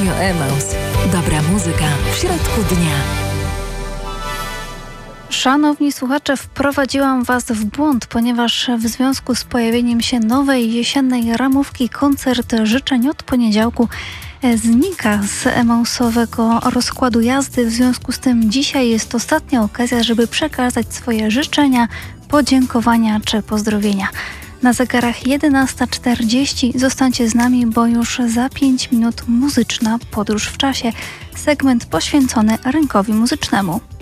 Radio Emaus. Dobra muzyka w środku dnia. Szanowni słuchacze, wprowadziłam Was w błąd, ponieważ w związku z pojawieniem się nowej jesiennej ramówki koncert życzeń od poniedziałku znika z emausowego rozkładu jazdy. W związku z tym dzisiaj jest ostatnia okazja, żeby przekazać swoje życzenia, podziękowania czy pozdrowienia. Na zegarach 11:40 zostańcie z nami, bo już za 5 minut muzyczna podróż w czasie. Segment poświęcony rynkowi muzycznemu.